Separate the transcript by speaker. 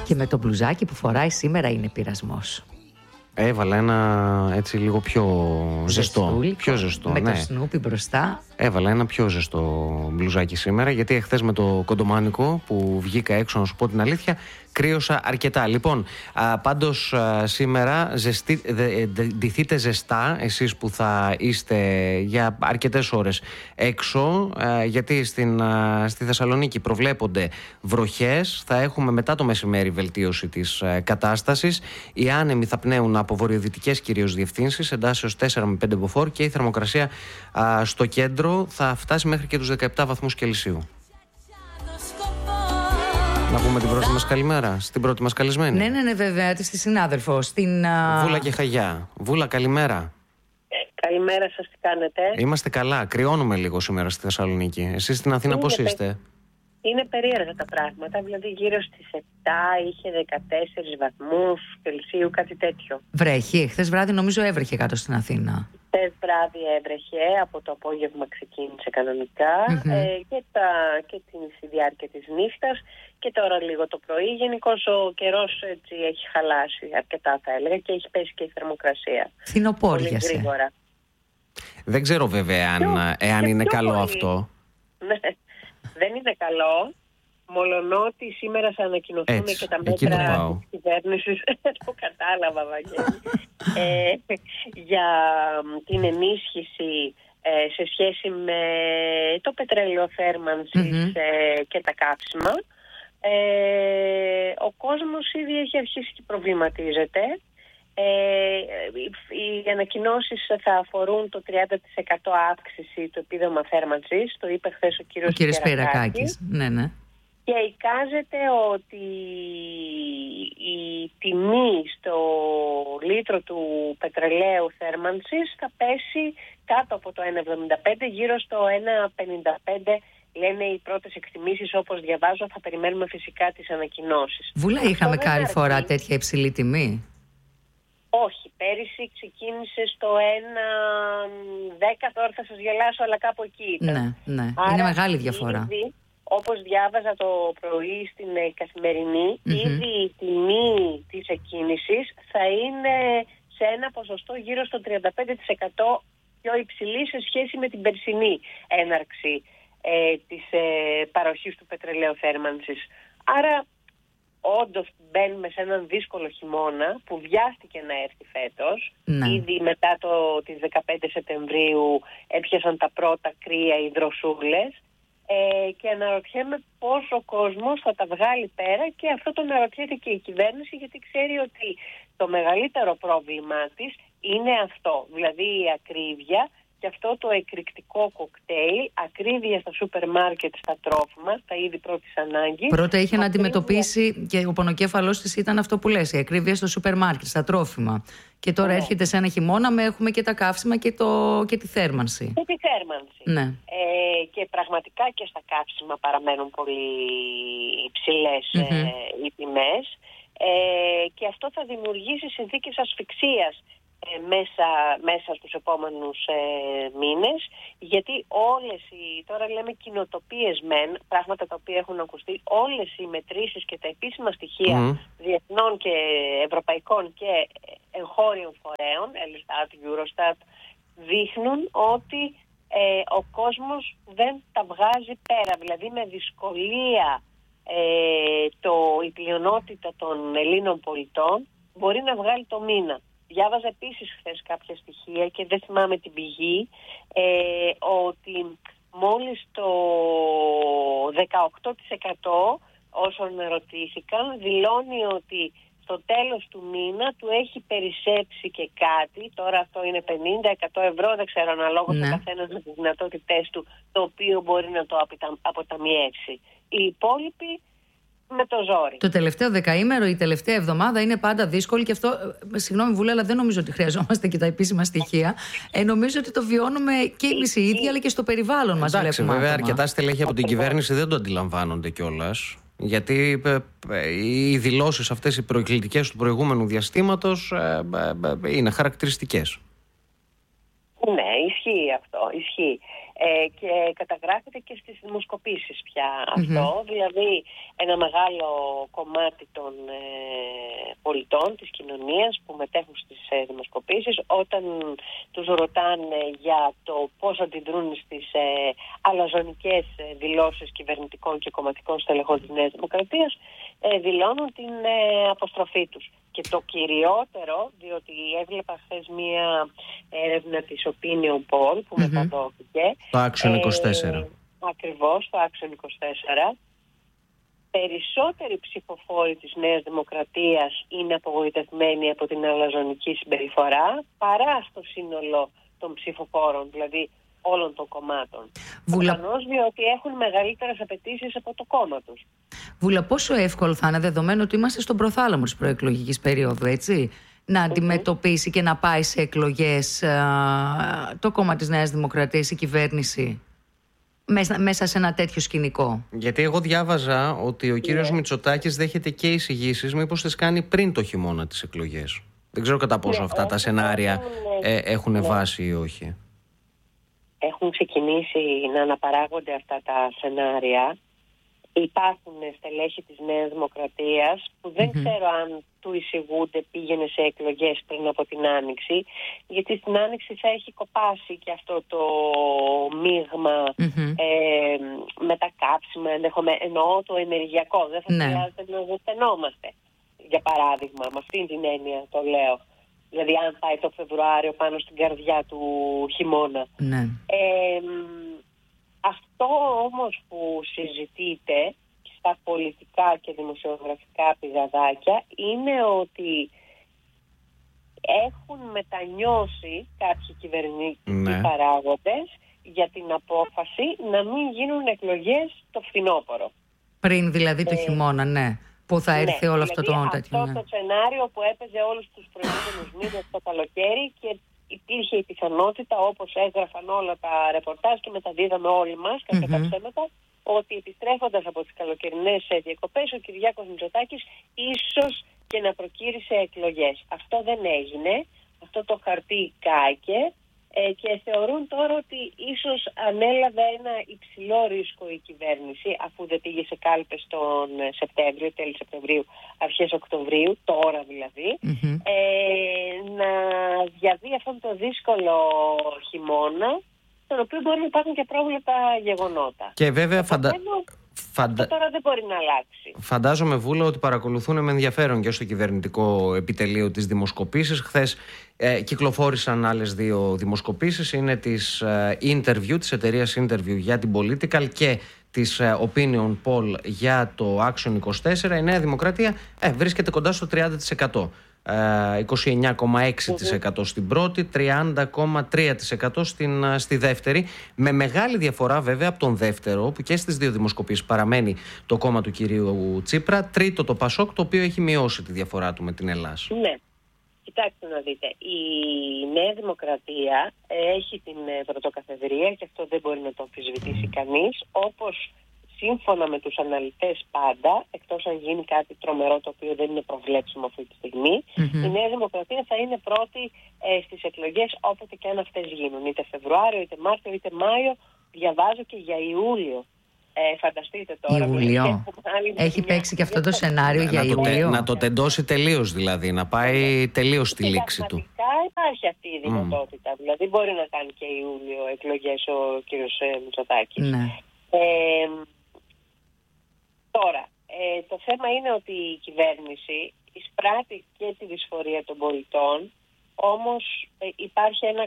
Speaker 1: Και με το μπλουζάκι που φοράει σήμερα είναι πειρασμός.
Speaker 2: Έβαλα ένα έτσι λίγο πιο ζεστό. Πιο ζεστό,
Speaker 1: με
Speaker 2: ναι.
Speaker 1: το Σνούπι μπροστά.
Speaker 2: Έβαλα ένα πιο ζεστό μπλουζάκι σήμερα, γιατί εχθές με το κοντομάνικο που βγήκα έξω, να σου πω την αλήθεια, κρύωσα αρκετά. Λοιπόν, πάντως σήμερα ντυθείτε ζεστά εσείς που θα είστε για αρκετές ώρες έξω, γιατί στη Θεσσαλονίκη προβλέπονται βροχές. Θα έχουμε μετά το μεσημέρι βελτίωση της κατάστασης. Οι άνεμοι θα πνέουν από βορειοδυτικές κυρίως διευθύνσεις, εντάσσεως 4 με 5 μποφόρ, και η θερμοκρασία στο κέντρο θα φτάσει μέχρι και τους 17 βαθμούς Κελσίου. Να πούμε την πρώτη μας καλημέρα στην πρώτη μας καλεσμένη.
Speaker 1: Ναι, βέβαια, στη συνάδελφο.
Speaker 2: Βούλα και Χαγιά. Βούλα, καλημέρα.
Speaker 3: Καλημέρα σας, τι κάνετε?
Speaker 2: Είμαστε καλά. Κρυώνουμε λίγο σήμερα στη Θεσσαλονίκη. Εσείς στην Αθήνα πώς είστε?
Speaker 3: Είναι περίεργα τα πράγματα. Δηλαδή, γύρω στις 7 είχε 14 βαθμούς Κελσίου, κάτι τέτοιο.
Speaker 1: Βρέχει. Χθες βράδυ νομίζω έβρεχε κάτω στην Αθήνα.
Speaker 3: Χθες βράδυ έβρεχε, από το απόγευμα ξεκίνησε κανονικά, και τη διάρκεια της νύχτας, και τώρα λίγο το πρωί. Γενικώς ο καιρός έτσι έχει χαλάσει αρκετά, θα έλεγα, και έχει πέσει και η θερμοκρασία.
Speaker 1: Φθινοπόριασε.
Speaker 2: Δεν ξέρω βέβαια εάν είναι καλό αυτό.
Speaker 3: Ναι, δεν είναι καλό. Μολονότι σήμερα θα ανακοινωθούν και τα μέτρα της κυβέρνησης, το κατάλαβα, Βαγγέλη, για την ενίσχυση σε σχέση με το πετρέλαιο θέρμανσης και τα καύσιμα. Ο κόσμος ήδη έχει αρχίσει και προβληματίζεται. Οι ανακοινώσεις θα αφορούν το 30% αύξηση του επίδομα θέρμανσης, το είπε χθες ο κύριος Σπυρακάκης.
Speaker 1: Ναι.
Speaker 3: Και εικάζεται ότι η τιμή στο λίτρο του πετρελαίου θέρμανσης θα πέσει κάτω από το 1,75, γύρω στο 1,55, λένε οι πρώτες εκτιμήσεις, όπως διαβάζω. Θα περιμένουμε φυσικά τις ανακοινώσεις.
Speaker 1: Βούλα, είχαμε καλή φορά τέτοια υψηλή τιμή?
Speaker 3: Όχι, πέρυσι ξεκίνησε στο 1,10, τώρα θα σας γελάσω, αλλά κάπου εκεί ήταν.
Speaker 1: Ναι. Άρα, είναι μεγάλη διαφορά.
Speaker 3: Ήδη, όπως διάβαζα το πρωί στην Καθημερινή, ήδη η τιμή της εκκίνησης θα είναι σε ένα ποσοστό γύρω στο 35% πιο υψηλή σε σχέση με την περσινή έναρξη της παροχής του πετρελαίου θέρμανσης. Άρα όντως μπαίνουμε σε έναν δύσκολο χειμώνα που βιάστηκε να έρθει φέτος. Ήδη μετά τις 15 Σεπτεμβρίου έπιασαν τα πρώτα κρύα οι δροσούλες, και αναρωτιέμαι πώς ο κόσμος θα τα βγάλει πέρα, και αυτό το αναρωτιέται και η κυβέρνηση, γιατί ξέρει ότι το μεγαλύτερο πρόβλημά της είναι αυτό, δηλαδή η ακρίβεια. Και αυτό το εκρηκτικό κοκτέιλ, ακρίβεια στα σούπερ μάρκετ, στα τρόφιμα, στα είδη πρώτης ανάγκης.
Speaker 1: Πρώτα είχε να αντιμετωπίσει, και ο πονοκέφαλός της ήταν αυτό που λες, η ακρίβεια στο σούπερ μάρκετ, στα τρόφιμα. Και τώρα έρχεται σε ένα χειμώνα, έχουμε και τα καύσιμα και τη θέρμανση.
Speaker 3: Και τη θέρμανση.
Speaker 1: Ναι.
Speaker 3: Και πραγματικά και στα καύσιμα παραμένουν πολύ υψηλές οι τιμές. Και αυτό θα δημιουργήσει συνθήκες ασφυξίας μέσα στους επόμενους μήνες, γιατί όλες τώρα λέμε κοινοτοπίες πράγματα τα οποία έχουν ακουστεί, όλες οι μετρήσεις και τα επίσημα στοιχεία διεθνών και ευρωπαϊκών και εγχώριων φορέων, Eurostat, δείχνουν ότι ο κόσμος δεν τα βγάζει πέρα, δηλαδή με δυσκολία η πλειονότητα των Ελλήνων πολιτών μπορεί να βγάλει το μήνα. Διάβαζα επίσης χθες κάποια στοιχεία και δεν θυμάμαι την πηγή, ότι μόλις το 18% όσων ρωτήθηκαν δηλώνει ότι στο τέλος του μήνα του έχει περισσέψει και κάτι, τώρα αυτό είναι 50-100 ευρώ, δεν ξέρω, αναλόγως ο καθένας με τις δυνατότητές του, το οποίο μπορεί να το αποταμιεύσει. Οι υπόλοιποι με το ζόρι.
Speaker 1: Το τελευταίο δεκαήμερο, η τελευταία εβδομάδα είναι πάντα δύσκολη, και αυτό, συγγνώμη Βούλα, αλλά δεν νομίζω ότι χρειαζόμαστε και τα επίσημα στοιχεία. Νομίζω ότι το βιώνουμε και εμείς οι ίδιοι, αλλά και στο περιβάλλον μας.
Speaker 2: Εντάξει, βέβαια, αρκετά στελέχη από την κυβέρνηση δεν το αντιλαμβάνονται κιόλας. Γιατί οι δηλώσεις αυτές, οι προεκλογικές του προηγούμενου διαστήματος, είναι χαρακτηριστικές.
Speaker 3: Ναι, ισχύει αυτό, ισχύει. Και καταγράφεται και στις δημοσκοπήσεις πια αυτό. Δηλαδή ένα μεγάλο κομμάτι των πολιτών της κοινωνίας που μετέχουν στις δημοσκοπήσεις, όταν τους ρωτάνε για το πώς αντιδρούν στις αλαζονικές δηλώσεις κυβερνητικών και κομματικών στελεχών της Νέας Δημοκρατίας, δηλώνουν την αποστροφή τους. Και το κυριότερο, διότι έβλεπα χθες μία έρευνα της Opinion Poll που μεταδόθηκε.
Speaker 2: Το Action 24.
Speaker 3: Ακριβώς, το Action 24. Περισσότεροι ψηφοφόροι της Νέας Δημοκρατίας είναι απογοητευμένοι από την αλαζονική συμπεριφορά παρά στο σύνολο των ψηφοφόρων, δηλαδή όλων των κομμάτων. Προφανώς διότι έχουν μεγαλύτερες απαιτήσεις από το κόμμα τους.
Speaker 1: Βούλα, πόσο εύκολο θα είναι, δεδομένου ότι είμαστε στον προθάλαμο της προεκλογικής περίοδου, έτσι, να αντιμετωπίσει και να πάει σε εκλογές το κόμμα της Νέας Δημοκρατίας, η κυβέρνηση, μέσα σε ένα τέτοιο σκηνικό?
Speaker 2: Γιατί εγώ διάβαζα ότι ο κύριος Μητσοτάκης δέχεται και εισηγήσεις, μήπως τις κάνει πριν το χειμώνα τις εκλογές. Δεν ξέρω κατά πόσο αυτά τα σενάρια έχουν βάση ή όχι.
Speaker 3: Έχουν ξεκινήσει να αναπαράγονται αυτά τα σενάρια. Υπάρχουν στελέχη της Νέας Δημοκρατίας που δεν ξέρω αν του εισηγούνται πήγαινε σε εκλογές πριν από την Άνοιξη, γιατί στην Άνοιξη θα έχει κοπάσει και αυτό το μείγμα με τα κάψιμα, εννοώ το ενεργειακό. Δεν θα χρειάζεται να ζεσθενόμαστε, για παράδειγμα, με αυτήν την έννοια το λέω. Δηλαδή αν πάει το Φεβρουάριο πάνω στην καρδιά του χειμώνα. Αυτό όμως που συζητείται στα πολιτικά και δημοσιογραφικά πηγαδάκια είναι ότι έχουν μετανιώσει κάποιοι κυβερνητικοί παράγοντες για την απόφαση να μην γίνουν εκλογές το φθινόπωρο.
Speaker 1: Πριν δηλαδή το χειμώνα, που θα έρθει όλο αυτό το τέτοιο.
Speaker 3: Αυτό το σενάριο που έπαιζε όλους τους προηγούμενους μήνες το καλοκαίρι και υπήρχε η πιθανότητα, όπως έγραφαν όλα τα ρεπορτάζ και μεταδίδαμε όλοι μας, κατά τα ψέματα, ότι επιστρέφοντας από τις καλοκαιρινές διακοπές, ο Κυριάκος Μητσοτάκης ίσως και να προκήρυσε εκλογές. Αυτό δεν έγινε. Αυτό το χαρτί κάηκε και θεωρούν τώρα ότι ίσως ανέλαβε ένα υψηλό ρίσκο η κυβέρνηση, αφού δεν πήγε σε κάλπες τον Σεπτέμβριο, τέλη Σεπτεμβρίου, αρχές Οκτωβρίου, τώρα δηλαδή, να διαβεί αυτόν το δύσκολο χειμώνα, στον οποίο μπορεί να υπάρχουν και πρόβλεπτα γεγονότα.
Speaker 2: Και βέβαια
Speaker 3: αυτό τώρα δεν μπορεί να αλλάξει.
Speaker 2: Φαντάζομαι, Βούλα, ότι παρακολουθούν με ενδιαφέρον και στο κυβερνητικό επιτελείο τις δημοσκοπήσεις. Χθες κυκλοφόρησαν άλλες δύο δημοσκοπήσεις. Είναι της Interview, της εταιρείας Interview για την Political και της Opinion Poll για το Action 24. Η Νέα Δημοκρατία βρίσκεται κοντά στο 30%. 29,6% στην πρώτη, 30,3% στη δεύτερη. Με μεγάλη διαφορά βέβαια από τον δεύτερο, που και στις δύο δημοσκοπήσεις παραμένει το κόμμα του κυρίου Τσίπρα. Τρίτο το Πασόκ, το οποίο έχει μειώσει τη διαφορά του με την Ελλάδα.
Speaker 3: Ναι. Κοιτάξτε να δείτε, η Νέα Δημοκρατία έχει την πρωτοκαθεδρία και αυτό δεν μπορεί να το αμφισβητήσει κανείς, όπως σύμφωνα με τους αναλυτές πάντα, εκτός αν γίνει κάτι τρομερό το οποίο δεν είναι προβλέψιμο αυτή τη στιγμή, η Νέα Δημοκρατία θα είναι πρώτη στις εκλογές όποτε και αν αυτές γίνουν. Είτε Φεβρουάριο, είτε Μάρτιο, είτε Μάιο. Διαβάζω και για Ιούλιο. Φανταστείτε τώρα.
Speaker 1: Ιούλιο. Έχει παίξει και αυτό το σενάριο για Ιούλιο.
Speaker 2: Να το τεντώσει τελείως δηλαδή, να πάει τελείως στη λήξη του.
Speaker 3: Υπάρχει αυτή η δυνατότητα. Δηλαδή μπορεί να κάνει και Ιούλιο εκλογές ο κύριος Μητσοτάκης.
Speaker 1: Ναι.
Speaker 3: Τώρα, το θέμα είναι ότι η κυβέρνηση εισπράττει και τη δυσφορία των πολιτών, όμως υπάρχει ένα